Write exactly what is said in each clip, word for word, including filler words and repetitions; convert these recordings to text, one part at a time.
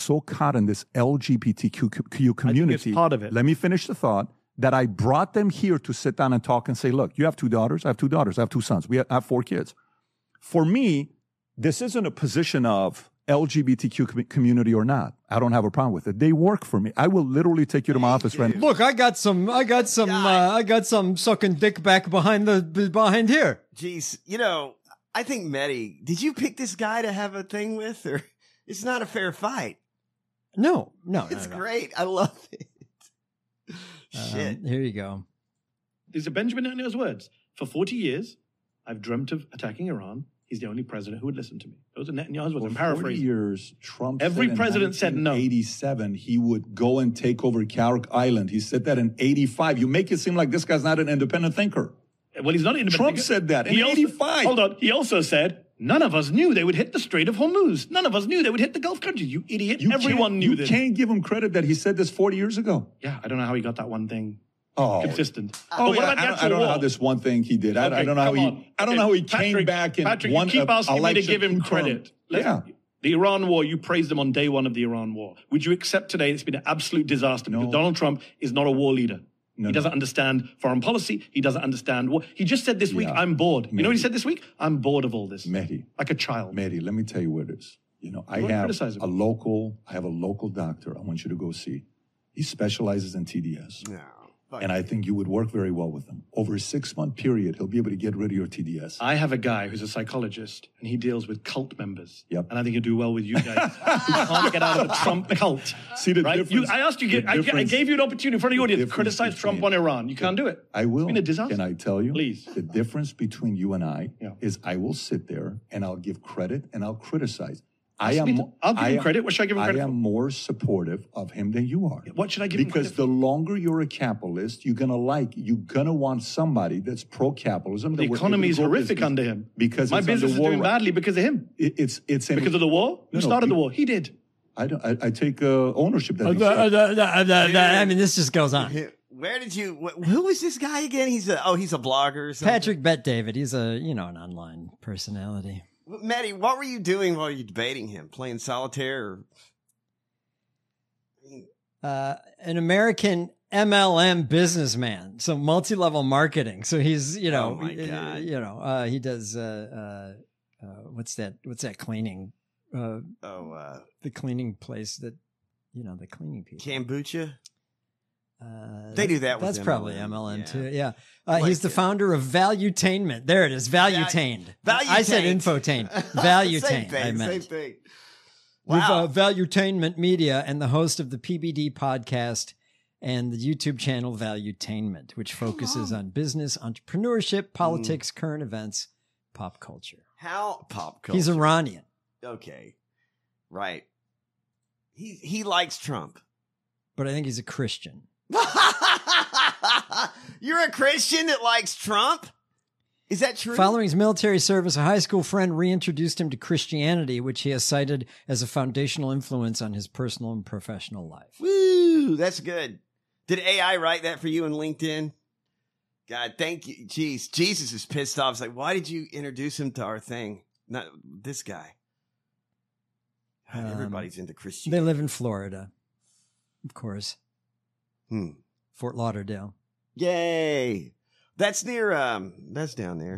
so caught in this L G B T Q community. I think it's part of it. Let me finish the thought. That I brought them here to sit down and talk and say, look, you have two daughters, I have two daughters, I have two sons, we have, I have four kids. For me, this isn't a position of L G B T Q com- community or not. I don't have a problem with it. They work for me. I will literally take you to my office right now. Look, I got some, I got some, uh, I got some sucking dick back behind the, behind here. Jeez, you know, I think Mehdi, did you pick this guy to have a thing with, or it's not a fair fight? No, no. It's no, no. great. I love it. Shit. Um, here you go. These are Benjamin Netanyahu's words. For forty years, I've dreamt of attacking Iran. He's the only president who would listen to me. Those are Netanyahu's words. For I'm forty paraphrasing. years, Trump Every said president in said no. nineteen eighty-seven he would go and take over Carrick Island. He said that in eighty-five. You make it seem like this guy's not an independent thinker. Well, he's not independent. Trump said that in He also- eighty-five. Hold on. He also said, none of us knew they would hit the Strait of Hormuz. None of us knew they would hit the Gulf countries. You idiot. You Everyone can't- knew you this. You can't give him credit that he said this forty years ago. Yeah, I don't know how he got that one thing Oh, consistent. Oh, But what yeah, about the I, don't, actual I don't know war? how this one thing he did. I, I Okay, don't know how come he. on. I don't Okay, know how he Patrick, came back in Patrick, one you keep uh, asking me to election give him confirmed. credit. Listen, Yeah. The Iran war, you praised them on day one of the Iran war. Would you accept today it's been an absolute disaster because No. Donald Trump is not a war leader? No, he doesn't no. understand foreign policy. He doesn't understand what he just said this week. Yeah. I'm bored. You know what he Mehdi. said this week? I'm bored of all this. Mehdi. Like a child. Mehdi, let me tell you what it is. You know, I Don't have criticize him. a local. I have a local doctor. I want you to go see. He specializes in T D S. No. fuck And I you. think you would work very well with him. Over a six-month period, he'll be able to get rid of your T D S. I have a guy who's a psychologist, and he deals with cult members. Yep. And I think he'll do well with you guys who can't get out of the Trump cult. See the right? difference? You, I asked you, The I, I difference- gave you an opportunity in front of the audience to difference criticize Trump between- on Iran. You can't do it. I will. It's been a disaster. Can I tell you? Please. The difference between you and I Yeah. is I will sit there and I'll give credit and I'll criticize. I Ask am. me to- mo- I'll give I him am- credit. What should I give him credit I am for? more supportive of him than you are. What should I give him Because credit the longer you're a capitalist, you're gonna like, you're gonna want somebody that's pro-capitalism. The that will economy is grow horrific business. under him. Because My it's business under is war doing right- badly because of him. It, it's it's in- Because of the war? Who No, no, started the he- war? He did. I don't. I, I take uh, ownership that. Uh, he uh, said. uh, uh, uh, I mean, this just goes on. Where did you? Wh- who is this guy again? He's a. Oh, he's a blogger. Or something? Patrick Bet David, he's a, you know, an online personality. Maddie, what were you doing while you were debating him? Playing solitaire? Or... Uh, an American M L M businessman, so multi-level marketing. So he's, you know, Oh my uh, God. you know, uh, he does, uh, uh, uh, what's that, what's that cleaning, uh, Oh, uh, the cleaning place that, you know, the cleaning people. kombucha. Uh, They do that with That's probably M L M, M L M yeah. too. Yeah. Uh, Like he's the it. founder of Valuetainment. There it is. Valuetained. I said Valuetained. infotained. Same Valuetained. thing. I meant. Same thing. With Wow. uh, Valuetainment Media and the host of the P B D podcast and the YouTube channel Valuetainment, which focuses on business, entrepreneurship, politics, Mm. current events, pop culture. How pop culture? He's Iranian. Okay, right. He he likes Trump. But I think he's a Christian. You're a Christian that likes Trump? Is that true? Following his military service, a high school friend reintroduced him to Christianity, which he has cited as a foundational influence on his personal and professional life. Woo, that's good. Did A I write that for you in LinkedIn? God, thank you. Jeez, Jesus is pissed off. It's like, why did you introduce him to our thing? Not this guy. God, Um, everybody's into They Christianity. live in Florida, of course. Hmm. Fort Lauderdale. Yay. That's near, um, that's down there.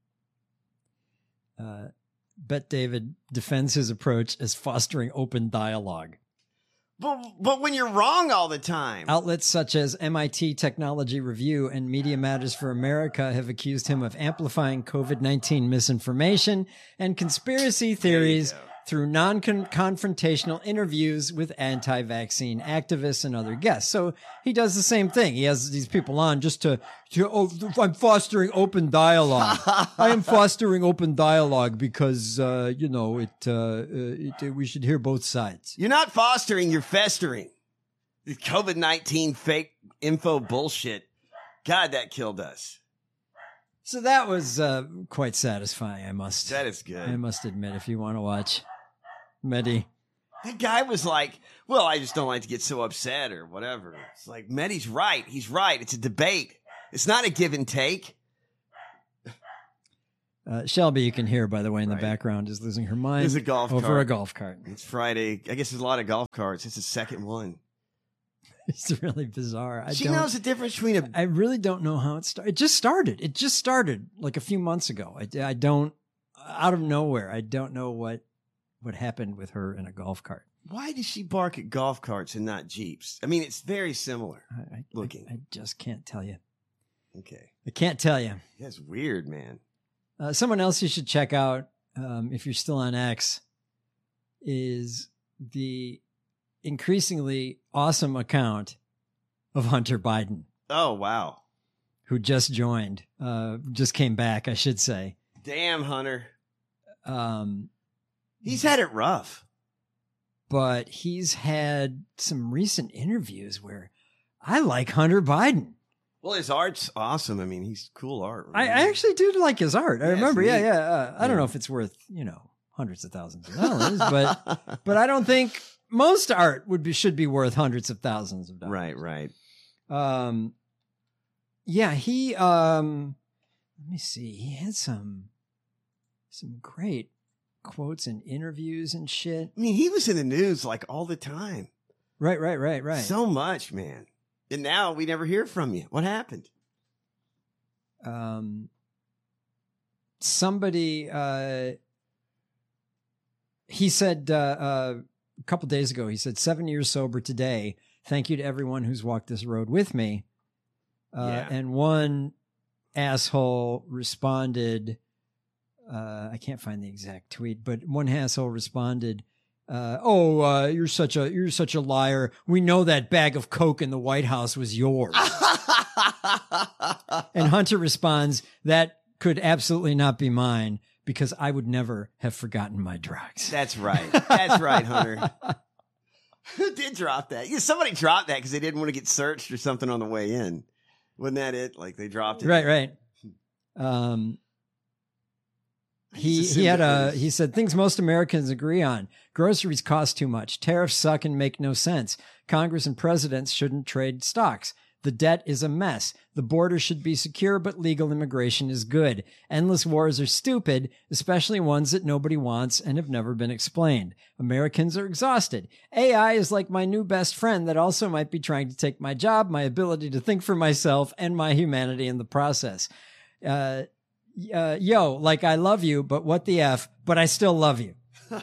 Uh, Bet David defends his approach as fostering open dialogue. But, but when you're wrong all the time. Outlets such as M I T Technology Review and Media Matters for America have accused him of amplifying COVID nineteen misinformation and conspiracy theories through non-confrontational interviews with anti-vaccine activists and other guests. So he does the same thing. He has these people on just to, to oh, I'm fostering open dialogue. I am fostering open dialogue because, uh, you know, it, uh, it, we should hear both sides. You're not fostering, you're festering. The COVID nineteen fake info bullshit. God, that killed us. So that was uh, quite satisfying, I must. That is good. I must admit, if you want to watch Mehdi. That guy was like, well, I just don't like to get so upset or whatever. It's like, Mehdi's right. He's right. It's a debate. It's not a give and take. Uh, Shelby, you can hear, by the way, in the Right. background, is losing her mind There's a golf over cart. a golf cart. It's Friday. I guess there's a lot of golf carts. It's the second one. It's really bizarre. I she don't, knows the difference between a. I really don't know how it started. It just started. It just started like a few months ago. I, I don't, out of nowhere, I don't know what what happened with her in a golf cart. Why does she bark at golf carts and not Jeeps? I mean, it's very similar I, I, looking. I, I just can't tell you. Okay. I can't tell you. That's weird, man. Uh, someone else you should check out um, if you're still on X is the increasingly awesome account of Hunter Biden, Oh, wow. who just joined, uh, just came back, I should say. Damn, Hunter. Um, He's had it rough. but he's had some recent interviews where I like Hunter Biden. Well, his art's awesome. I mean, he's cool art. I, right? I actually do like his art. I Yeah, it's remember. Yeah, neat. yeah. Uh, I don't Yeah. know if it's worth, you know, hundreds of thousands of dollars, but but I don't think most art would be should be worth hundreds of thousands of dollars. right, right. Um, yeah, he. Um, let me see. He had some some great quotes and interviews and shit. I mean, he was in the news like all the time. Right, right, right, right. So much, man. And now we never hear from you. What happened? um, somebody. Uh, he said uh, uh, a couple days ago. He said, seven years sober today. Thank you to everyone who's walked this road with me. Uh, Yeah. And one asshole responded. Uh, I can't find the exact tweet, but one asshole responded, uh, "Oh, uh, you're such a you're such a liar. We know that bag of coke in the White House was yours." And Hunter responds, "That could absolutely not be mine because I would never have forgotten my drugs." That's right. That's right, Hunter. Who did drop that? Yeah, somebody dropped that because they didn't want to get searched or something on the way in. Wasn't that it? Like they dropped it. Right, right. Um, I he just he had assumed it a was- he said things most Americans agree on. Groceries cost too much. Tariffs suck and make no sense. Congress and presidents shouldn't trade stocks. The debt is a mess. The border should be secure, but legal immigration is good. Endless wars are stupid, especially ones that nobody wants and have never been explained. Americans are exhausted. A I is like my new best friend that also might be trying to take my job, my ability to think for myself, and my humanity in the process. Uh, uh, yo, like I love you, but what the F, but I still love you.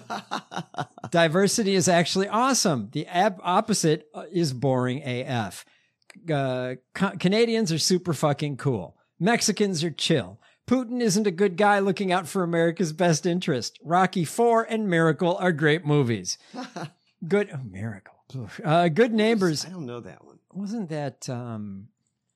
Diversity is actually awesome. The ab- opposite uh, is boring A F. Uh, Ca- Canadians are super fucking cool. Mexicans are chill. Putin isn't a good guy looking out for America's best interest. Rocky four and Miracle are great movies. Good, oh, Miracle. Uh, good neighbors. I don't know that one. Wasn't that, um,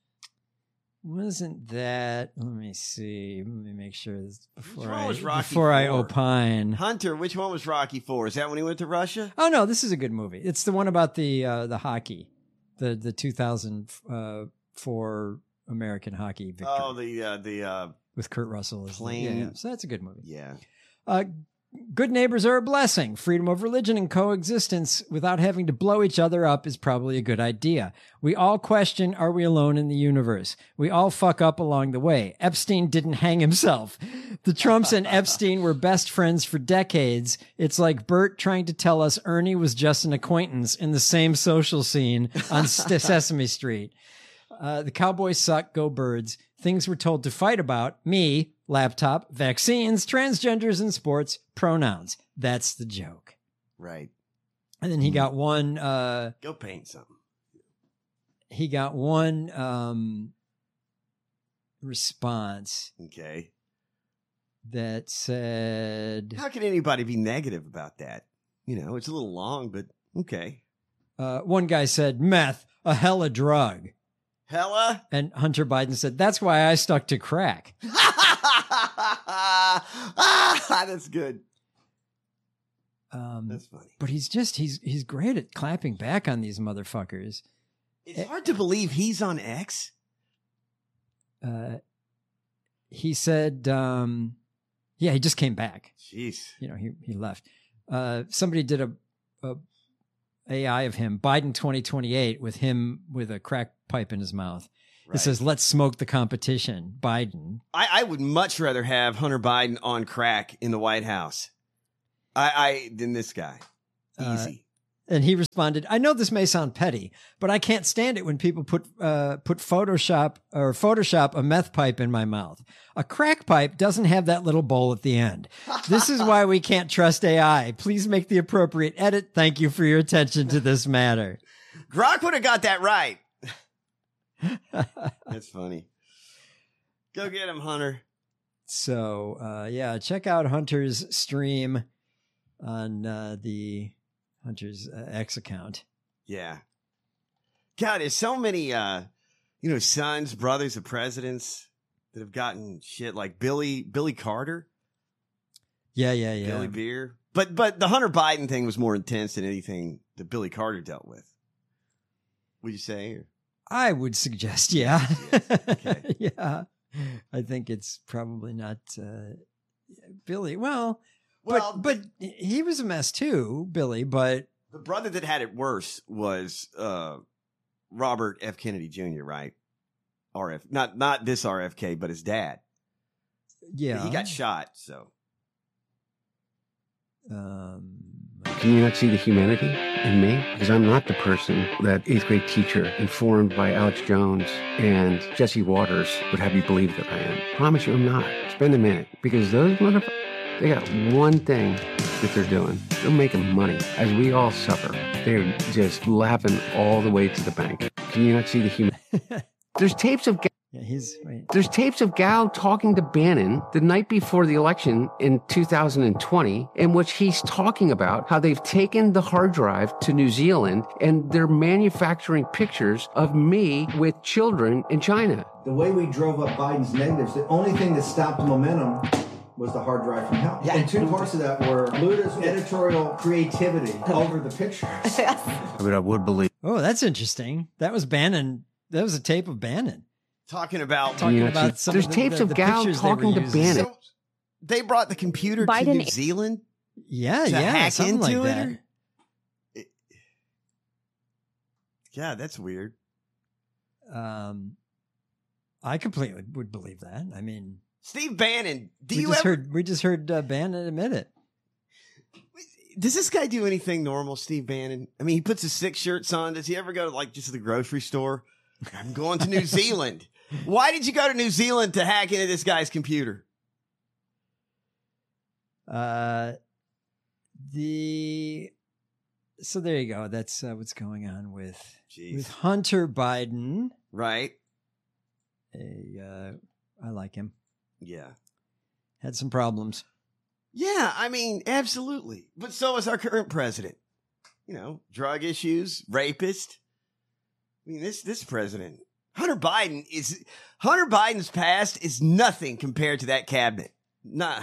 wasn't that, let me see, let me make sure this before, one I, was Rocky before I four? opine. Hunter, which one was Rocky Four? Is that when he went to Russia? Oh no, this is a good movie. It's the one about the, uh, the hockey, the, the two thousand four American hockey victory Oh, the uh, the uh, with Kurt Russell. As the- plane- yeah, yeah. So that's a good movie. yeah. Uh, good neighbors are a blessing. Freedom of religion and coexistence without having to blow each other up is probably a good idea. We all question, are we alone in the universe? We all fuck up along the way. Epstein didn't hang himself. The Trumps and Epstein were best friends for decades. It's like Bert trying to tell us Ernie was just an acquaintance in the same social scene on St- Sesame Street. Uh, the Cowboys suck, go Birds. Things we're told to fight about, me, laptop, vaccines, transgenders in sports, pronouns. That's the joke. Right. And then he got one, uh, Go paint something. he got one, um, response Okay. that said, How can anybody be negative about that? You know, it's a little long, but okay. uh, one guy said, meth, a hella drug. Hella? And Hunter Biden said, that's why I stuck to crack. That's good. Um, That's funny. but he's just, he's, he's great at clapping back on these motherfuckers. It's hard to believe he's on X. Uh, he said, um, yeah, he just came back. Jeez. You know, he, he left. Uh, somebody did a, a A I of him, Biden twenty twenty-eight, with him with a crack pipe in his mouth. It says, let's smoke the competition, Biden. I, I would much rather have Hunter Biden on crack in the White House I, I than this guy. Easy. Uh, and he responded, I know this may sound petty, but I can't stand it when people put uh, put Photoshop or Photoshop a meth pipe in my mouth. A crack pipe doesn't have that little bowl at the end. This is why we can't trust A I. Please make the appropriate edit. Thank you for your attention to this matter. Grok would have got that right. That's funny. Go get him, Hunter. So, uh, yeah, check out Hunter's stream on uh, the Hunter's uh, X account. Yeah. God, there's so many, uh, you know, sons, brothers of presidents that have gotten shit like Billy, Billy Carter. Yeah, yeah, yeah. Billy Beer. But, but the Hunter Biden thing was more intense than anything that Billy Carter dealt with. Would you say? Or? I would suggest, yeah. Yes, yes. Okay. Yeah. I think it's probably not uh, Billy. Well, Well, but, but he was a mess too, Billy, but. The brother that had it worse was uh, Robert F. Kennedy Junior, right? R F, not not this R F K, but his dad. Yeah. He got shot, so. Um, Can you not see the humanity in me? Because I'm not the person that eighth grade teacher informed by Alex Jones and Jesse Waters would have you believe that I am. Promise you I'm not. Spend a minute. Because those motherfuckers, they got one thing that they're doing. They're making money as we all suffer. They're just laughing all the way to the bank. Can you not see the human? There's tapes of... Yeah, he's right. There's tapes of Gal talking to Bannon the night before the election in two thousand twenty, in which he's talking about how they've taken the hard drive to New Zealand and they're manufacturing pictures of me with children in China. The way we drove up Biden's negatives, the only thing that stopped the momentum was the hard drive from hell. Yeah. And two parts of that were Luda's editorial creativity over the pictures. I mean, I would believe. Oh, that's interesting. That was Bannon. That was a tape of Bannon. Talking about talking you know, about some there's of the, tapes the, of the Gal pictures talking to Bannon. So they brought the computer Biden to New Zealand. Yeah, to yeah, hack something into like it. that. Or- it. Yeah, that's weird. Um, I completely would believe that. I mean, Steve Bannon. Do we you just ever? heard we just heard uh, Bannon admit it. Does this guy do anything normal, Steve Bannon? I mean, he puts his six shirts on. Does he ever go to like just the grocery store? I'm going to New Zealand. Why did you go to New Zealand to hack into this guy's computer? Uh, the so there you go. That's uh, what's going on with Jeez. with Hunter Biden. Right? A, uh, I like him. Yeah. Had some problems. Yeah, I mean, absolutely. But so is our current president. You know, drug issues, rapist. I mean, this this president, Hunter Biden is Hunter Biden's past is nothing compared to that cabinet. Nah.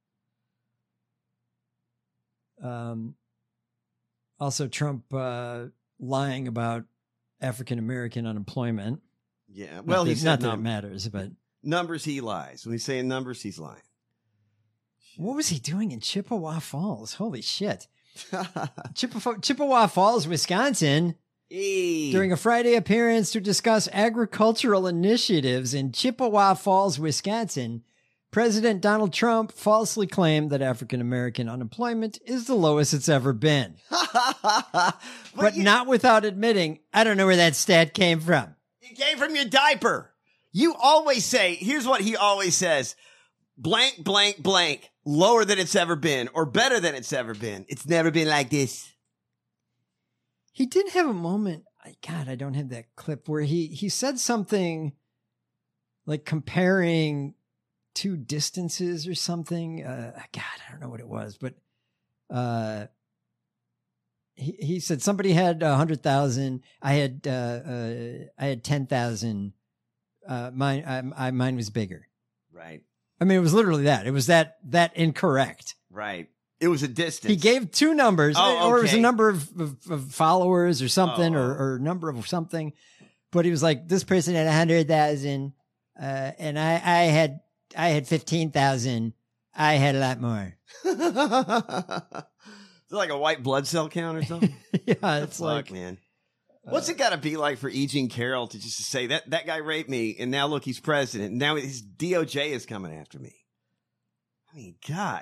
Um. Also, Trump uh, lying about African American unemployment. Yeah. Well, not he that, said not that it num- matters, but numbers he lies. When he's saying numbers, he's lying. what was he doing in Chippewa Falls? Holy shit! Chippewa, Chippewa Falls, Wisconsin. Hey. During a Friday appearance to discuss agricultural initiatives in Chippewa Falls, Wisconsin, President Donald Trump falsely claimed that African American unemployment is the lowest it's ever been. but but you, not without admitting, I don't know where that stat came from. it came from your diaper. You always say, here's what he always says, blank, blank, blank, lower than it's ever been or better than it's ever been. It's never been like this. He did have a moment. God, I don't have that clip where he, he said something like comparing two distances or something. Uh, God, I don't know what it was, but uh, he he said somebody had a hundred thousand. I had uh, uh, I had ten thousand. Uh, mine I, I mine was bigger. Right. I mean, it was literally that. It was that that incorrect. Right. It was a distance. He gave two numbers, Oh, or it was a okay. number of, of, of followers or something, Oh. or, or number of something. But he was like, this person had a hundred thousand, uh, and I, I had, I had fifteen thousand. I had a lot more. Is it like a white blood cell count or something? Yeah, it's Fuck, like, man. What's it got to be like for E. Jean Carroll to just say that that guy raped me, and now look, he's president. Now his D O J is coming after me. I mean, God.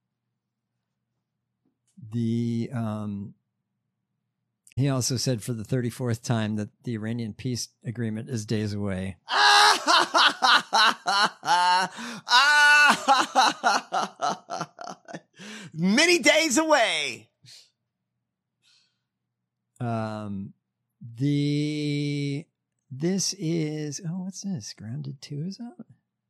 The um, he also said for the thirty-fourth time that the Iranian peace agreement is days away. Many days away. Um, the this is oh, what's this? Grounded two is out.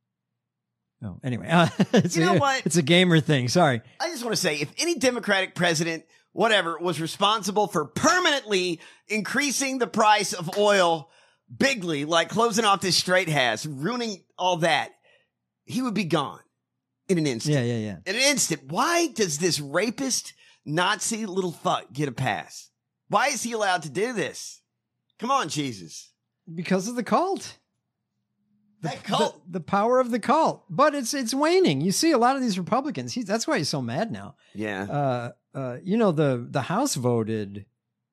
Oh, anyway, uh, it's You know a, what? It's a gamer thing. Sorry. I just want to say, if any Democratic president, whatever, was responsible for permanently increasing the price of oil bigly, like closing off this Strait has, ruining all that, he would be gone in an instant. Yeah, yeah, yeah. In an instant. Why does this rapist Nazi little fuck get a pass? Why is he allowed to do this? Come on, Jesus. Because of the cult. The, That cult. The, the power of the cult. But it's it's waning. You see a lot of these Republicans. He's, that's why he's so mad now. Yeah. Uh, uh, you know, the, the House voted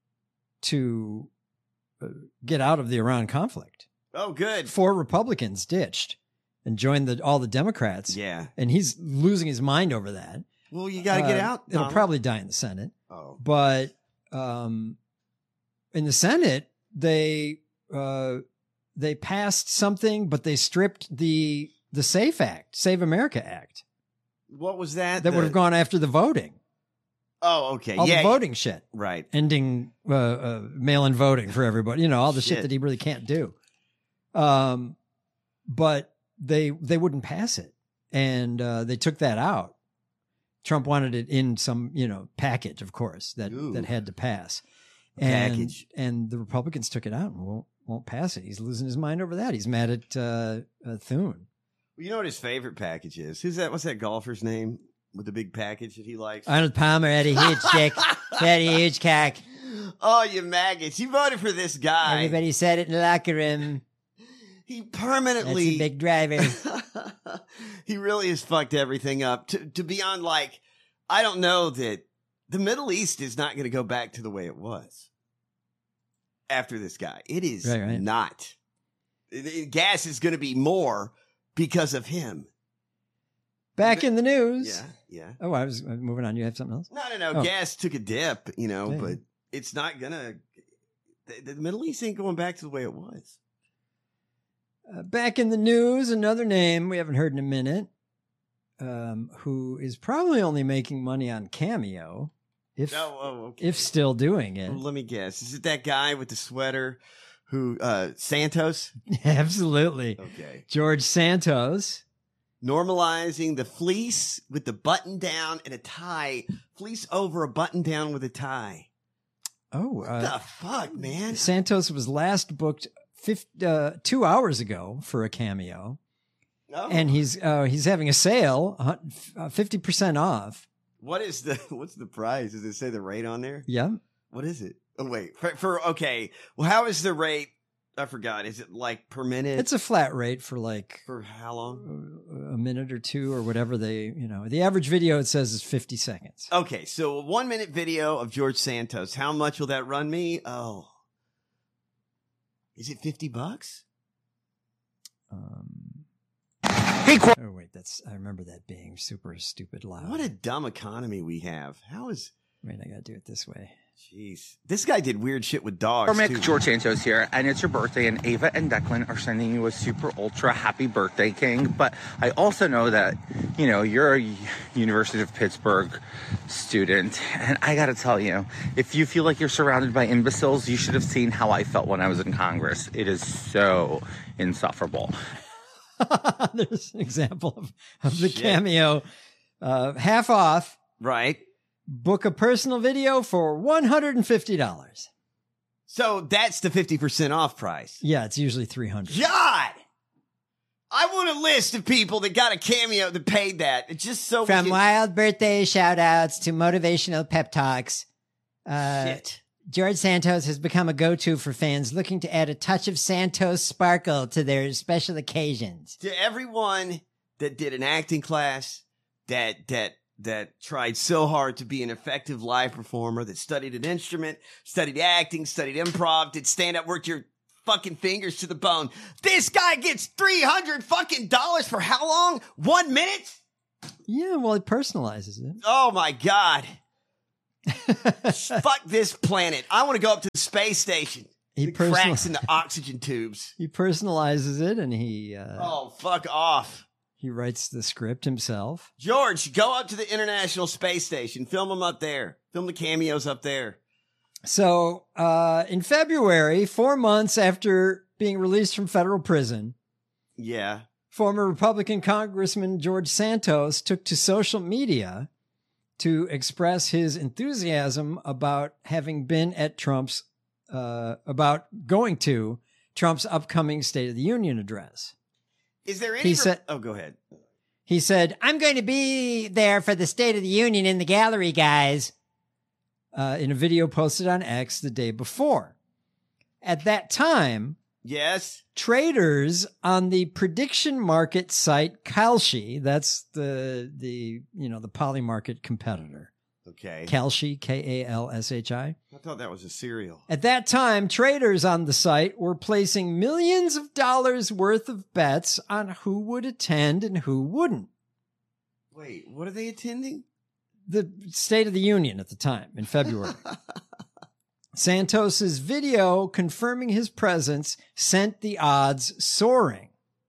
to uh, get out of the Iran conflict. Oh, good. Four Republicans ditched and joined the all the Democrats. Yeah. And he's losing his mind over that. Well, you got to get Uh, out. It'll Donald. probably die in the Senate. Oh. But um, in the Senate, they uh, they passed something, but they stripped the the SAFE Act, Save America Act, What was that? that The- would have gone after the voting, Oh, okay. all yeah. the voting shit, Right. ending uh, uh, mail-in voting for everybody. You know, all the shit. Shit. that he really can't do. Um, but they they wouldn't pass it, and uh, they took that out. Trump wanted it in some, you know, package, of course, that, Ooh. that had to pass. And, Package. and the Republicans took it out and won't, won't pass it. He's losing his mind over that. He's mad at uh, uh, Thune. Well, you know what his favorite package is? Who's that? What's that golfer's name with the big package that he likes? Arnold Palmer had a huge dick, had a huge cock. Oh, you maggots. You voted for this guy. Everybody said it in the locker room. He That's permanently. a big driver. He really has fucked everything up. To, to be on, like, I don't know that the Middle East is not going to go back to the way it was after this guy. It is Right, right. not. It- it- gas is going to be more because of him. Back in the news. Yeah, yeah. Oh, I was uh, moving on. You have something else? No, no, no. Oh. Gas took a dip, you know, Yeah. but it's not going to. The, the Middle East ain't going back to the way it was. Uh, back in the news, another name we haven't heard in a minute, um, who is probably only making money on Cameo, if Oh, oh, okay. if still doing it. Well, let me guess. Is it that guy with the sweater who, uh, Santos? Absolutely. Okay. George Santos. Normalizing the fleece with the button down and a tie. Fleece over a button down with a tie. Oh, What uh, the fuck, man? Santos was last booked fifty, uh, two hours ago for a Cameo, Oh. and he's uh, he's having a sale, uh, fifty percent off. What is the, what's the price? Does it say the rate on there? Yeah. What is it? Oh, wait. For, for okay. Well, how is the rate? I forgot. Is it like per minute? It's a flat rate for like for how long? a minute or two or whatever they, you know, the average video it says is fifty seconds. Okay, so a one minute video of George Santos. How much will that run me? Oh, is it fifty bucks? Um, oh wait, that's, I remember that being super stupid loud. What a dumb economy we have. How is? Wait, I gotta do it this way. Jeez, this guy did weird shit with dogs Mick, too. George Santos here, and it's your birthday, and Ava and Declan are sending you a super ultra happy birthday, King. But I also know that, you know, you're a University of Pittsburgh student, and I gotta tell you, if you feel like you're surrounded by imbeciles, you should have seen how I felt when I was in Congress. It is so insufferable. There's an example of, of the Shit. Cameo, uh, half off. Right. Book a personal video for one hundred fifty dollars. So that's the fifty percent off price. Yeah, it's usually three hundred dollars. God, I want a list of people that got a Cameo that paid that. It's just so From we can- wild birthday shout outs to motivational pep talks. Uh, Shit. George Santos has become a go-to for fans looking to add a touch of Santos sparkle to their special occasions. To everyone that did an acting class, that that that tried so hard to be an effective live performer, that studied an instrument, studied acting, studied improv, did stand up, worked your fucking fingers to the bone. This guy gets three hundred fucking dollars for how long? One minute? Yeah, well, it personalizes it. Oh my God. Fuck this planet. I want to go up to the space station. He the personal- cracks in the oxygen tubes. He personalizes it, and he uh, Oh, fuck off. he writes the script himself. George, go up to the International Space Station. Film them up there. Film the cameos up there. So, uh, in February, four months after being released from federal prison, Yeah. former Republican Congressman George Santos took to social media to express his enthusiasm about having been at Trump's, uh, about going to Trump's upcoming State of the Union address. Is there any... He re- said- oh, go ahead. He said, "I'm going to be there for the State of the Union in the gallery, guys," uh, in a video posted on X the day before. At that time, Yes. traders on the prediction market site Kalshi, that's the the you know the Polymarket competitor. Okay. Kalshi, K A L S H I. I thought that was a cereal. At that time, traders on the site were placing millions of dollars worth of bets on who would attend and who wouldn't. Wait, what are they attending? The State of the Union at the time in February. Santos's video confirming his presence sent the odds soaring.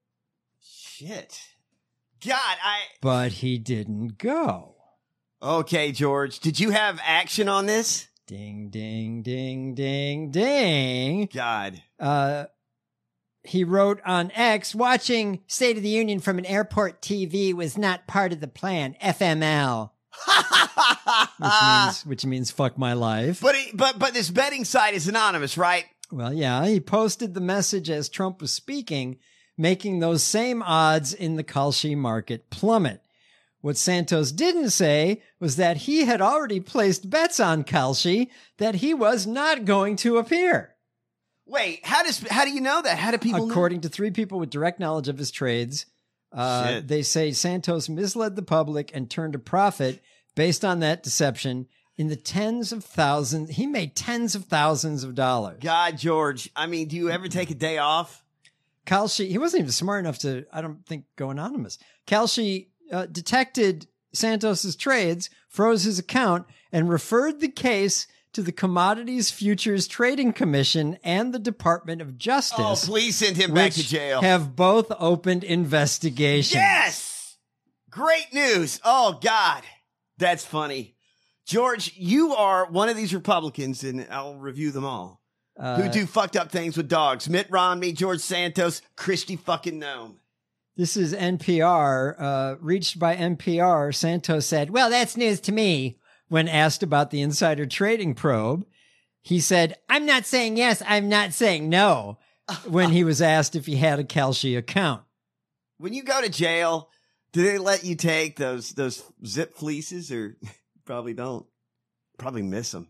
Shit. God, I... But he didn't go. Okay, George. Did you have action on this? Ding, ding, ding, ding, ding. God. Uh, he wrote on X, "Watching State of the Union from an airport T V was not part of the plan. F M L." which means which means fuck my life. But he, but but this betting site is anonymous, right? Well, yeah, he posted the message as Trump was speaking, making those same odds in the Kalshi market plummet. What Santos didn't say was that he had already placed bets on Kalshi that he was not going to appear. Wait, how does how do you know that? How do people According to three people with direct knowledge of his trades, uh, Shit. they say Santos misled the public and turned a profit based on that deception in the tens of thousands. He made tens of thousands of dollars. God, George. I mean, do you ever take a day off? Kalshi, he wasn't even smart enough to, I don't think, go anonymous. Kalshi uh, detected Santos's trades, froze his account, and referred the case to the Commodities Futures Trading Commission and the Department of Justice. Oh, please send him back to which jail. have both opened investigations. Yes! Great news. Oh, God. That's funny. George, you are one of these Republicans, and I'll review them all, Uh, who do fucked up things with dogs. Mitt Romney, George Santos, Christy fucking Nome. This is N P R. Uh, reached by N P R, Santos said, "Well, that's news to me." When asked about the insider trading probe, he said, "I'm not saying yes, I'm not saying no," when he was asked if he had a Kalshi account. When you go to jail, do they let you take those those zip fleeces, or probably don't? Probably miss them.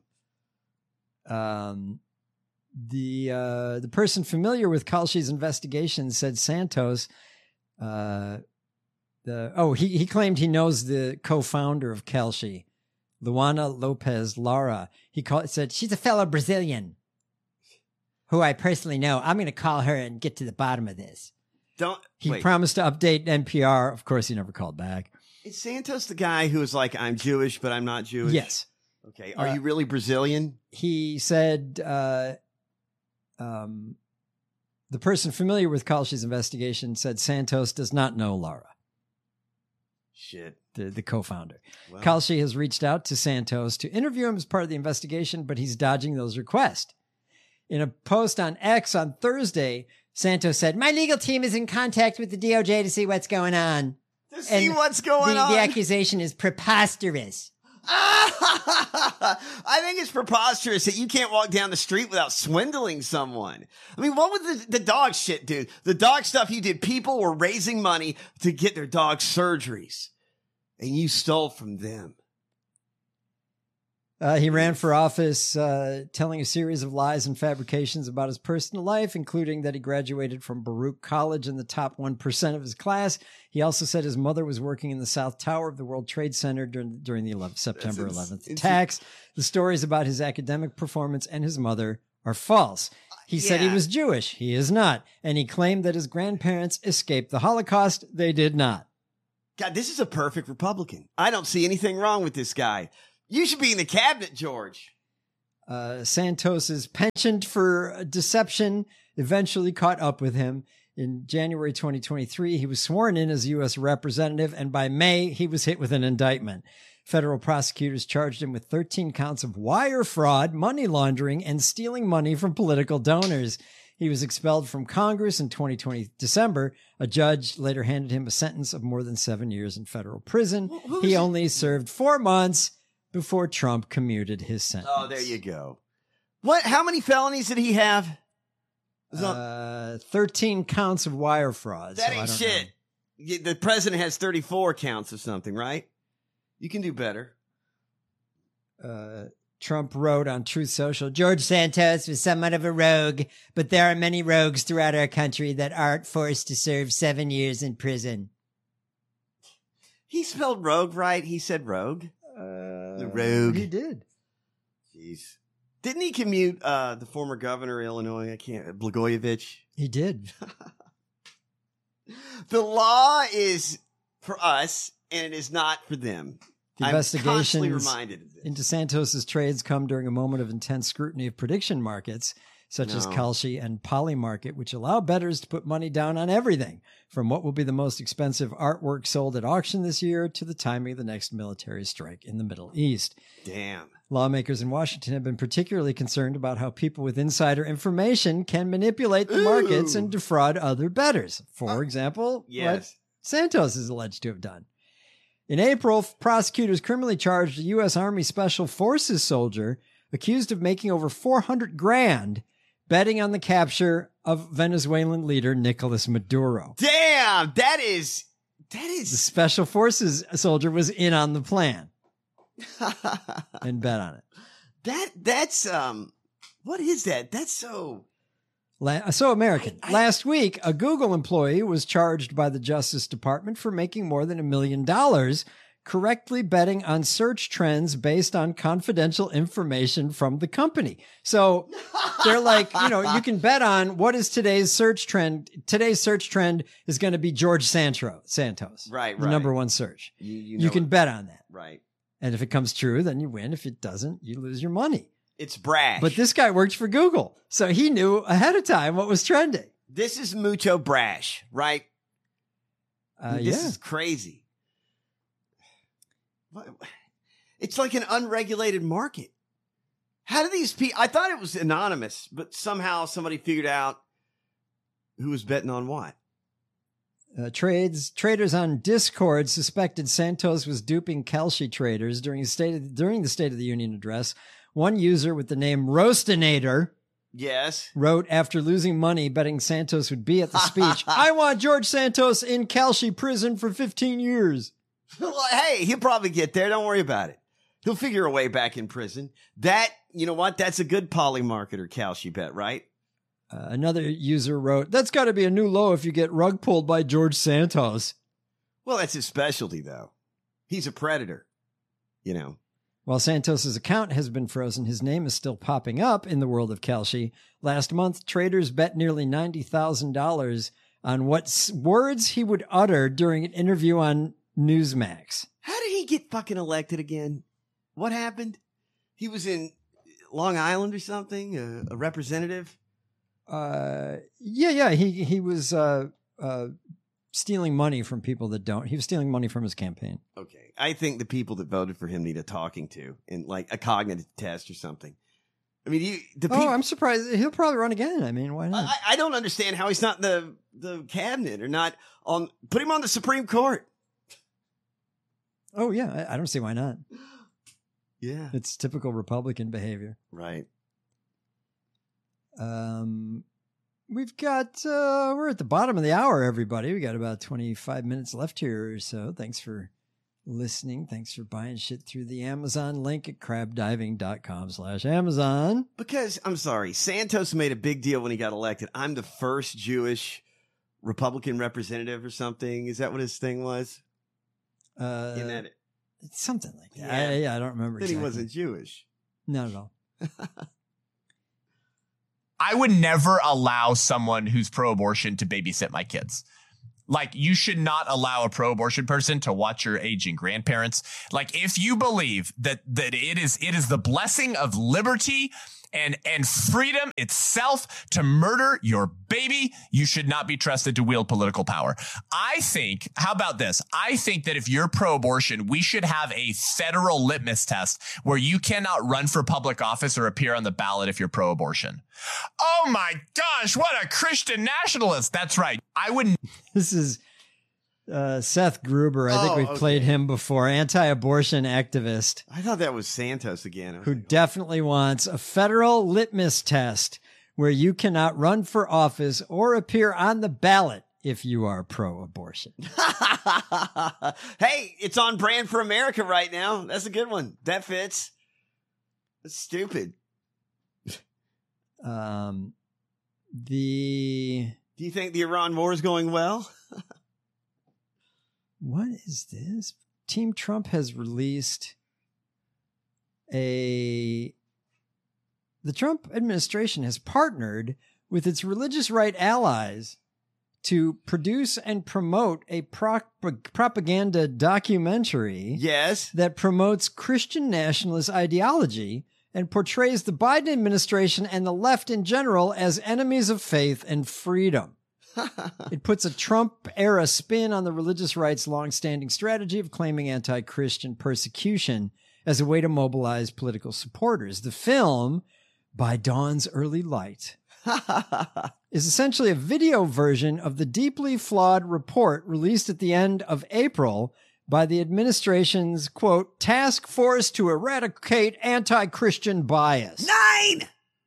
Um, the uh, the person familiar with Kalshi's investigation said Santos, uh, the oh he he claimed he knows the co-founder of Kalshi, Luana Lopez Lara. He called said she's a fellow Brazilian who I personally know. I'm going to call her and get to the bottom of this. Don't He wait. promised to update N P R. Of course, he never called back. Is Santos the guy who is like, I'm Jewish, but I'm not Jewish? Yes. Okay. Are Uh, you really Brazilian? He said uh, um, the person familiar with Kalshi's investigation said Santos does not know Lara, Shit. the, the co-founder. Well, Kalshi has reached out to Santos to interview him as part of the investigation, but he's dodging those requests. In a post on X on Thursday, Santos said, "My legal team is in contact with the D O J to see what's going on. to see and what's going the, on. The accusation is preposterous." I think it's preposterous that you can't walk down the street without swindling someone. I mean, what was the, the dog shit, dude? The dog stuff you did, people were raising money to get their dog surgeries, and you stole from them. Uh, he ran for office uh, telling a series of lies and fabrications about his personal life, including that he graduated from Baruch College in the top one percent of his class. He also said his mother was working in the South Tower of the World Trade Center during, during the eleventh, September eleventh attacks. The stories about his academic performance and his mother are false. He yeah. said he was Jewish. He is not. And he claimed that his grandparents escaped the Holocaust. They did not. God, this is a perfect Republican. I don't see anything wrong with this guy. You should be in the cabinet, George. Uh, Santos's penchant for deception eventually caught up with him. In January twenty twenty-three, he was sworn in as U S representative, and by May, he was hit with an indictment. Federal prosecutors charged him with thirteen counts of wire fraud, money laundering, and stealing money from political donors. He was expelled from Congress in twenty twenty December. A judge later handed him a sentence of more than seven years in federal prison. Who's he it? only served four months before Trump commuted his sentence. Oh, there you go. What? How many felonies did he have? Uh, thirteen counts of wire fraud. That so ain't shit. Know. The president has thirty-four counts of something, right? You can do better. Uh, Trump wrote on Truth Social, George Santos was somewhat of a rogue, but there are many rogues throughout our country that aren't forced to serve seven years in prison. He spelled rogue right. He said rogue. Uh, the rogue. He did. Jeez. Didn't he commute uh, the former governor of Illinois? I can't. Blagojevich. He did. The law is for us, and it is not for them. The I'm constantly investigations reminded of this. into Santos's trades come during a moment of intense scrutiny of prediction markets, such No. as Kalshi and Polymarket, which allow bettors to put money down on everything, from what will be the most expensive artwork sold at auction this year to the timing of the next military strike in the Middle East. Damn. Lawmakers in Washington have been particularly concerned about how people with insider information can manipulate the markets Ooh. and defraud other bettors. For example, Yes. what Santos is alleged to have done. In April, prosecutors criminally charged a U S Army Special Forces soldier accused of making over four hundred grand betting on the capture of Venezuelan leader Nicolas Maduro. Damn, that is that The is Special Forces soldier was in on the plan and bet on it. that that's um what is that? That's so La- So American. I- I- Last week, a Google employee was charged by the Justice Department for making more than a million dollars correctly betting on search trends based on confidential information from the company. So they're like, you know, you can bet on what is today's search trend. Today's search trend is going to be George Santro, Santos. Right, the right. number one search. you, you, You, know can it. bet on that. Right. And if it comes true, then you win. If it doesn't, you lose your money. It's brash. But this guy worked for Google. So he knew ahead of time what was trending. this is mucho brash, right? Uh, this yeah. is crazy. What- It's like an unregulated market. How do these people? I thought it was anonymous, but somehow somebody figured out who was betting on what. Uh, trades traders on Discord suspected Santos was duping Kalshi traders during the state of, during the State of the Union address. One user with the name Roastinator Yes. wrote after losing money betting Santos would be at the speech, "I want George Santos in Kalshi prison for fifteen years." Well, hey, he'll probably get there. Don't worry about it. He'll figure a way back in prison. That, you know what? That's a good polymarketer Kalshi bet, right? Uh, another user wrote, "That's got to be a new low if you get rug pulled by George Santos." Well, that's his specialty, though. He's a predator, you know. While Santos's account has been frozen, his name is still popping up in the world of Kalshi. Last month, traders bet nearly ninety thousand dollars on what s- words he would utter during an interview on Newsmax. How did he get fucking elected again? What happened? He was in Long Island or something, a, a representative. Uh, yeah, yeah, he he was uh, uh, stealing money from people that don't. He was stealing money from his campaign. Okay, I think the people that voted for him need a talking to, and like a cognitive test or something. I mean, you, the people. Oh, I'm surprised. He'll probably run again. I mean, why not? I, I don't understand how he's not in the the cabinet or not on. Put him on the Supreme Court. Oh, yeah, I, I don't see why not. Yeah, It's typical Republican behavior. right. Um, we've got, uh, we're at the bottom of the hour, everybody. We got about twenty-five minutes left here or so. Thanks for listening. Thanks for buying shit through the Amazon link at crabdiving.com slash Amazon. Because, I'm sorry, Santos made a big deal when he got elected. I'm the first Jewish Republican representative or something. Is that what his thing was? Uh, In that, something like that. Yeah. I, yeah, I don't remember that exactly. he wasn't Jewish. Not at all. I would never allow someone who's pro-abortion to babysit my kids. Like, you should not allow a pro-abortion person to watch your aging grandparents. Like, if you believe that that it is it is the blessing of liberty and and freedom itself to murder your baby, you should not be trusted to wield political power. I think, how about this? I think that if you're pro-abortion, we should have a federal litmus test where you cannot run for public office or appear on the ballot if you're pro-abortion. Oh my gosh, what a Christian nationalist. That's right. I wouldn't. This is uh, Seth Gruber. I think Oh, we've okay. played him before. Anti-abortion activist I thought that was Santos again. I was who like, definitely wants a federal litmus test where you cannot run for office or appear on the ballot if you are pro-abortion. hey, it's on brand for America right now. That's a good one. That fits. That's stupid. Um, the Do you think the Iran war is going well? what is this? Team Trump has released a. The Trump administration has partnered with its religious right allies to produce and promote a pro- propaganda documentary Yes. that promotes Christian nationalist ideology and portrays the Biden administration and the left in general as enemies of faith and freedom. It puts a Trump-era spin on the religious right's longstanding strategy of claiming anti-Christian persecution as a way to mobilize political supporters. The film, By Dawn's Early Light, is essentially a video version of the deeply flawed report released at the end of April by the administration's, quote, task force to eradicate anti-Christian bias. Nine!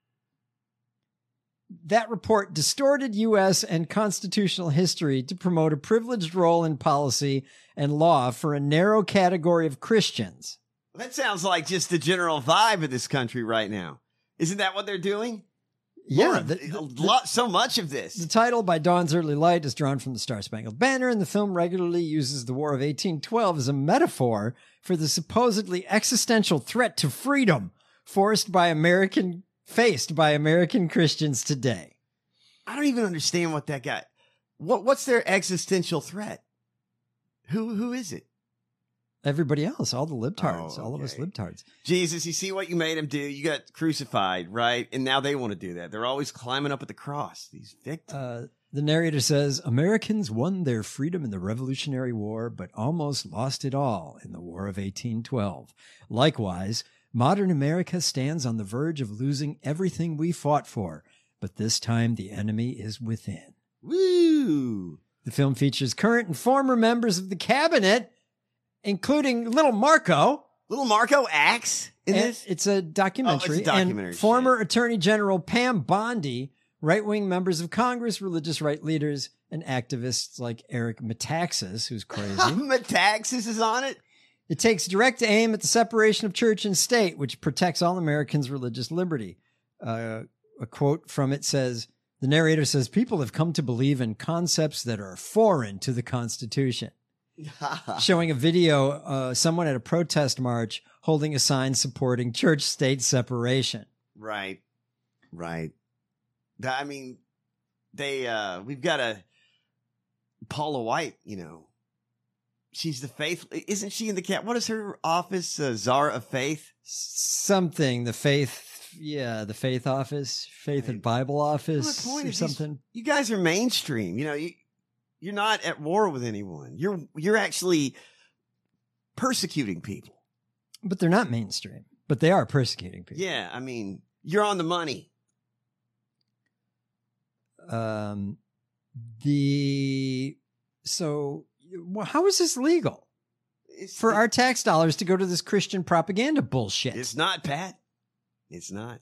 That report distorted U S and constitutional history to promote a privileged role in policy and law for a narrow category of Christians. That sounds like just the general vibe of this country right now. Isn't that what they're doing? Yeah, More- the- a lot, so much of this. The title, By Dawn's Early Light, is drawn from the Star Spangled Banner, and the film regularly uses the War of eighteen twelve as a metaphor for the supposedly existential threat to freedom forced by American, faced by American Christians today. I don't even understand what that got. What what's their existential threat? Who who is it? Everybody else, all the libtards, Oh, all of us okay. libtards. Jesus, you see what you made them do? You got crucified, right? And now they want to do that. They're always climbing up at the cross, these victims. Uh, the narrator says, Americans won their freedom in the Revolutionary War, but almost lost it all in the War of eighteen twelve. Likewise, modern America stands on the verge of losing everything we fought for, but this time the enemy is within. Woo! The film features current and former members of the cabinet, including Little Marco. Little Marco acts in And this? It's a documentary. Oh, it's a documentary, And former Attorney General Pam Bondi, right-wing members of Congress, religious right leaders, and activists like Eric Metaxas, who's crazy. Metaxas is on it? It takes direct aim at the separation of church and state, which protects all Americans' religious liberty. Uh, a quote from it says, the narrator says, people have come to believe in concepts that are foreign to the Constitution. Showing a video, uh, someone at a protest march holding a sign supporting church-state separation. Right. Right. That- I mean, they, uh, we've got a Paula White, you know, she's the faith. Isn't she in the cat? What is her office? Uh, Czar of Faith? Something, the faith, yeah, the faith office, faith and Bible office Well, the point or is these- something. You guys are mainstream. You know, you, you're not at war with anyone. You're, you're actually persecuting people. But they're not mainstream, but they are persecuting people. Yeah. I mean, you're on the money. Um, the, so well, how is this legal It's for the- our tax dollars to go to this Christian propaganda bullshit? It's not, Pat. It's not.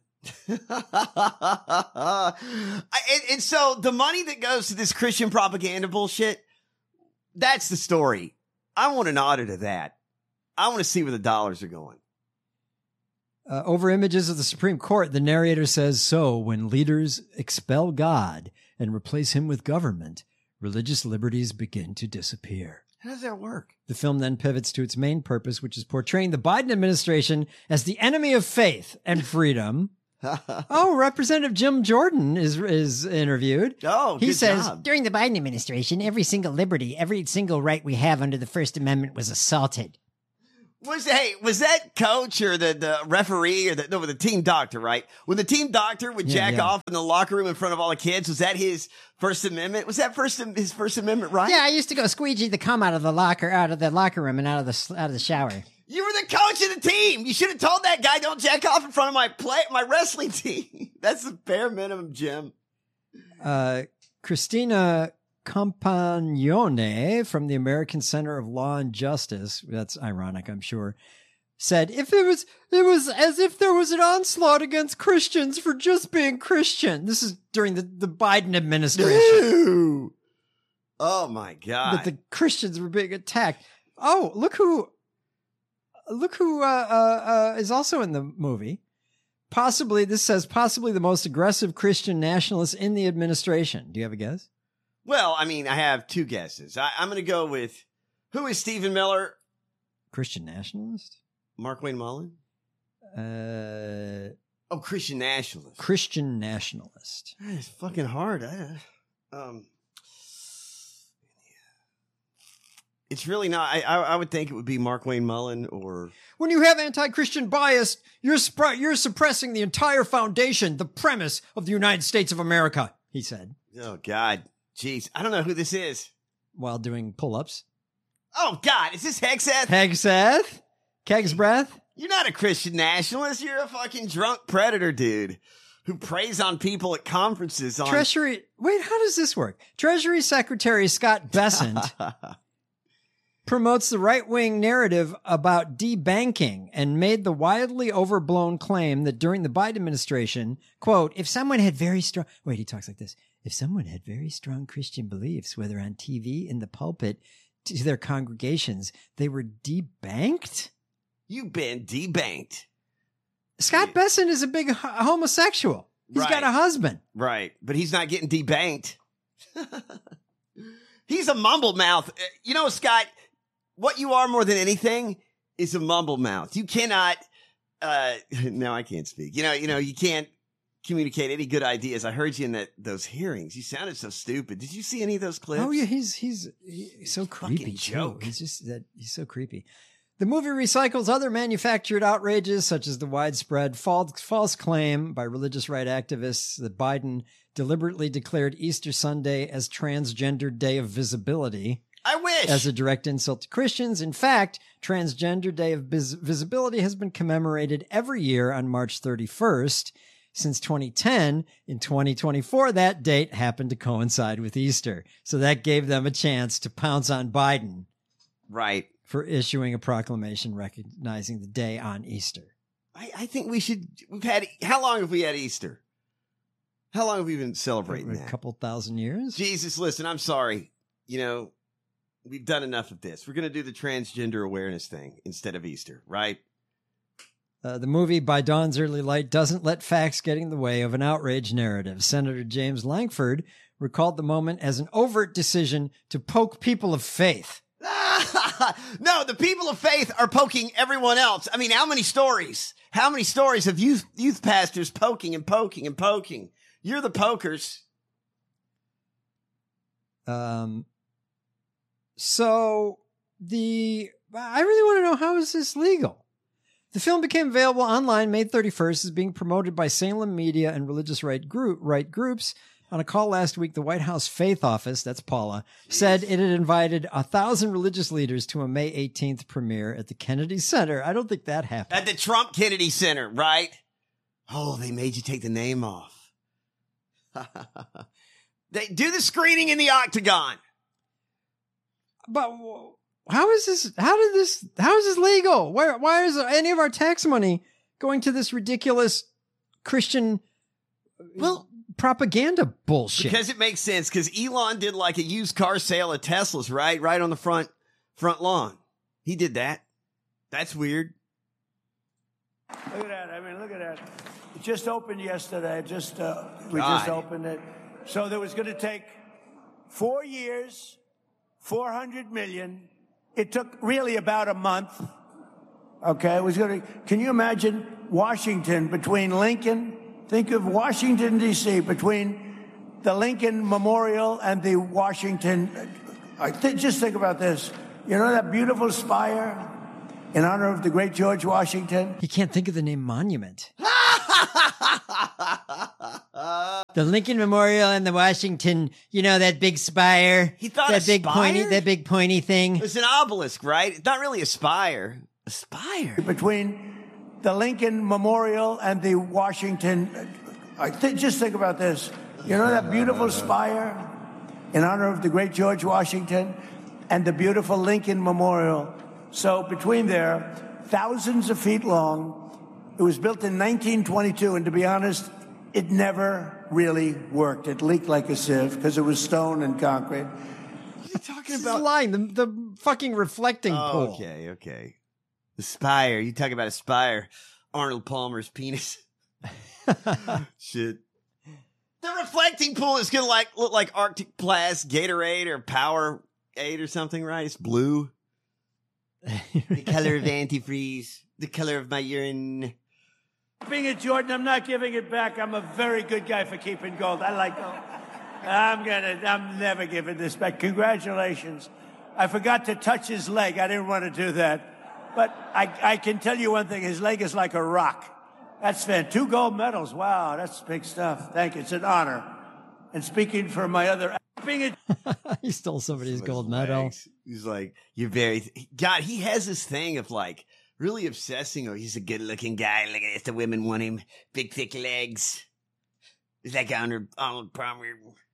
I, and, and so the money that goes to this Christian propaganda bullshit, that's the story. I want an audit of that. I want to see where the dollars are going. Uh, over images of the Supreme Court, the narrator says, so when leaders expel God and replace him with government, religious liberties begin to disappear. How does that work? The film then pivots to its main purpose, which is portraying the Biden administration as the enemy of faith and freedom. Oh, Representative Jim Jordan is is interviewed. Oh, he good says, job. during the Biden administration, every single liberty, every single right we have under the First Amendment was assaulted. Was hey, was that coach or the, the referee or the no, the team doctor, right? When the team doctor would Yeah, jack yeah. off in the locker room in front of all the kids, was that his First Amendment? Was that first his First Amendment right? Yeah, I used to go squeegee the cum out of the locker, out of the locker room, and out of the s- out of the shower. You were the coach of the team. You should have told that guy, don't jack off in front of my play, my wrestling team. That's the bare minimum, Jim. Uh, Christina Campagnone from the American Center of Law and Justice, that's ironic, I'm sure, said, if it was, it was as if there was an onslaught against Christians for just being Christian. This is during the, the Biden administration. Ew. Oh my God. That the Christians were being attacked. Oh, look who, look who, uh, uh, uh, is also in the movie. Possibly, this says possibly the most aggressive Christian nationalist in the administration. Do you have a guess? Well, I mean, I have two guesses. I, I'm going to go with, who is Stephen Miller? Christian nationalist? Mark Wayne Mullen? Uh, Oh, Christian nationalist. Christian nationalist. It's fucking hard. I, um, it's really not. I, I I would think it would be Mark Wayne Mullen or. When you have anti-Christian bias, you're spr- you're suppressing the entire foundation, the premise of the United States of America, he said, Oh God, jeez, I don't know who this is. while doing pull-ups. Oh God, is this Hexeth? Hegseth? Keg's breath? You're not a Christian nationalist. You're a fucking drunk predator, dude, who preys on people at conferences. On Treasury. Wait, how does this work? Treasury Secretary Scott Bessent promotes the right-wing narrative about debanking and made the widely overblown claim that during the Biden administration, quote, if someone had very strong, wait, he talks like this. If someone had very strong Christian beliefs, whether on T V, in the pulpit, to their congregations, they were debanked? You've been debanked. Scott Bessent is a big h- homosexual. He's Right. got a husband. Right, but he's not getting debanked. He's a mumble mouth. Uh, You know, Scott, what you are more than anything is a mumble mouth. You cannot. Uh, no, I can't speak. You know, you know, you can't communicate any good ideas. I heard you in that those hearings. You sounded so stupid. Did you see any of those clips? Oh yeah, he's he's he's so creepy. too. joke. He's just that he's so creepy. The movie recycles other manufactured outrages, such as the widespread false false claim by religious right activists that Biden deliberately declared Easter Sunday as Transgender Day of Visibility. I wish. As a direct insult to Christians. In fact, Transgender Day of Vis- Visibility has been commemorated every year on March thirty-first. Since twenty ten, in twenty twenty-four, that date happened to coincide with Easter. So that gave them a chance to pounce on Biden Right. for issuing a proclamation recognizing the day on Easter. I, I think we should. We've had. How long have we had Easter? How long have we been celebrating A that? couple thousand years? Jesus, listen, I'm sorry. You know, we've done enough of this. We're going to do the transgender awareness thing instead of Easter, right? Uh, the movie By Dawn's Early Light doesn't let facts get in the way of an outrage narrative. Senator James Lankford recalled the moment as an overt decision to poke people of faith. No, the people of faith are poking everyone else. I mean, how many stories? How many stories of youth youth pastors poking and poking and poking? You're the pokers. Um, so the, I really want to know, how is this legal? The film became available online May thirty-first, is being promoted by Salem Media and religious right group, right groups. On a call last week, the White House Faith Office, that's Paula, said it had invited a thousand religious leaders to a May eighteenth premiere at the Kennedy Center. I don't think that happened. At the Trump Kennedy Center, right? Oh, they made you take the name off. They do the screening in the Octagon. But how is this? How did this? How is this legal? Why? Why is any of our tax money going to this ridiculous Christian Well, propaganda bullshit? because it makes sense. Because Elon did like a used car sale of Teslas, right? Right on the front front lawn. He did that. That's weird. Look at that. I mean, look at that. It just opened yesterday. It just uh, we God. just opened it. So there was going to take four years, four hundred million. It took really about a month. Okay, it was going to. Can you imagine Washington between Lincoln? Think of Washington D C between the Lincoln Memorial and the Washington. I th- just think about this. You know that beautiful spire in honor of the great George Washington? He can't think of the name monument. The Lincoln Memorial and the Washington, you know, that big spire. He thought that a big spire? pointy, that big pointy thing. It's an obelisk, right? It's not really a spire. A spire. Between the Lincoln Memorial and the Washington. I th- just think about this. You know that beautiful spire in honor of the great George Washington and the beautiful Lincoln Memorial. So between there, thousands of feet long. It was built in nineteen twenty-two, and to be honest, it never really worked. It leaked like a sieve because it was stone and concrete. You're talking about lying. The, the fucking reflecting oh, pool. Okay, okay. The spire. You talk about a spire. Arnold Palmer's penis. Shit. The reflecting pool is gonna like look like Arctic Blast, Gatorade, or Powerade or something, right? It's blue. The color of antifreeze. The color of my urine. Being a Jordan, I'm not giving it back. I'm a very good guy for keeping gold. I like gold. I'm gonna, I'm never giving this back. Congratulations. I forgot to touch his leg. I didn't want to do that. But I, I can tell you one thing. His leg is like a rock. That's fan. Two gold medals. Wow, that's big stuff. Thank you. It's an honor. And speaking for my other, being a he stole somebody's gold medal. He's like, you're very, God, he has this thing of like, really obsessing. Oh, he's a good-looking guy. Look at this. The women want him. Big, thick legs. He's like Arnold, Arnold Palmer.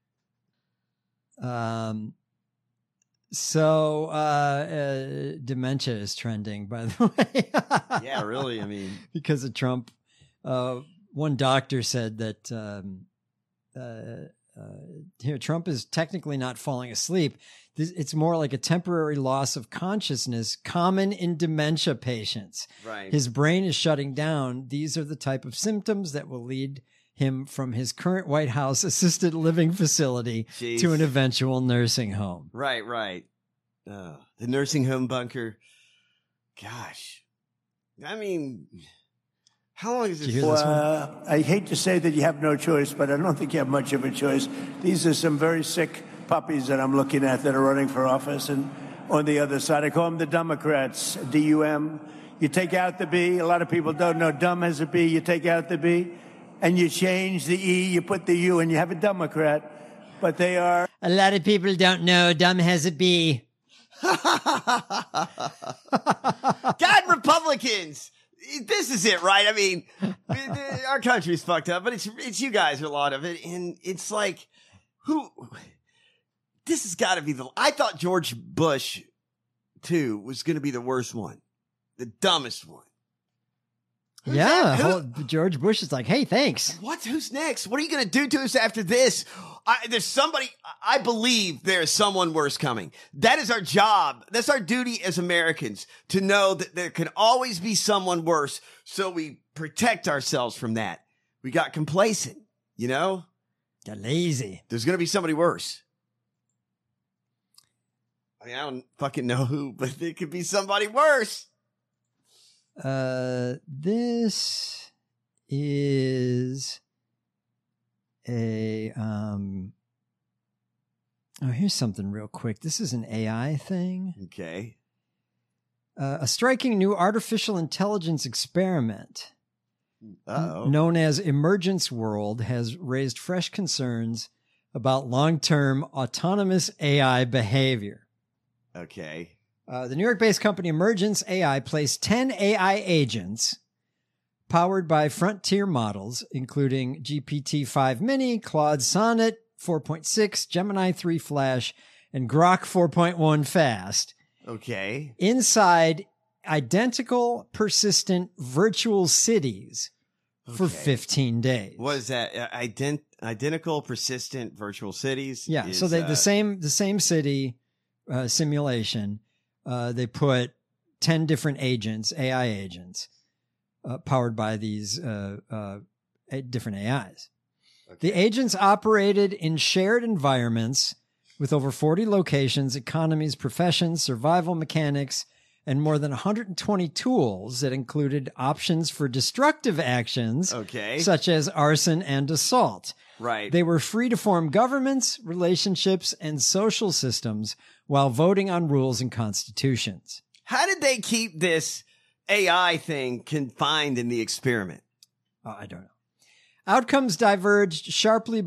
Um. So, uh, uh, dementia is trending, by the way. Yeah, really. I mean, because of Trump. Uh, one doctor said that um, uh, uh, here Trump is technically not falling asleep. This, it's more like a temporary loss of consciousness, common in dementia patients. Right. His brain is shutting down. These are the type of symptoms that will lead him from his current White House assisted living facility Jeez. to an eventual nursing home. Right, right. Uh, the nursing home bunker. Gosh. I mean, how long is Did this? you hear this one? Uh, I hate to say that you have no choice, but I don't think you have much of a choice. These are some very sick puppies that I'm looking at that are running for office. And on the other side, I call them the Democrats, D U M. You take out the B. A lot of people don't know dumb has a B. You take out the B, and you change the E, you put the U, and you have a Democrat. But they are... A lot of people don't know dumb has a B. God, Republicans! This is it, right? I mean, our country's fucked up, but it's it's you guys are a lot of it, and it's like, who? This has got to be the. I thought George Bush, too, was going to be the worst one, the dumbest one. Who's yeah, that? Who- whole- George Bush is like, hey, thanks. What? Who's next? What are you going to do to us after this? I, there's somebody, I believe there is someone worse coming. That is our job. That's our duty as Americans to know that there can always be someone worse. So we protect ourselves from that. We got complacent, you know? Got lazy. There's going to be somebody worse. I mean, I don't fucking know who, but it could be somebody worse. Uh, this is a um. Oh, here's something real quick. This is an A I thing. Okay. Uh, a striking new artificial intelligence experiment Uh-oh. known as Emergence World has raised fresh concerns about long-term autonomous A I behavior. Okay. Uh, the New York-based company Emergence A I placed ten A I agents powered by frontier models, including G P T five Mini, Claude Sonnet four point six, Gemini three Flash, and Grok four point one Fast, Okay. inside identical persistent virtual cities for Okay. fifteen days. What is that? Uh, ident- identical persistent virtual cities? Yeah, is, so they uh, the same the same city uh, simulation. Uh, they put ten different agents, A I agents, uh, powered by these uh, uh, different A Is. Okay. The agents operated in shared environments with over forty locations, economies, professions, survival mechanics, and more than one hundred twenty tools that included options for destructive actions, okay. such as arson and assault. Right. They were free to form governments, relationships, and social systems while voting on rules and constitutions. How did they keep this A I thing confined in the experiment? Oh, I don't know. Outcomes diverged sharply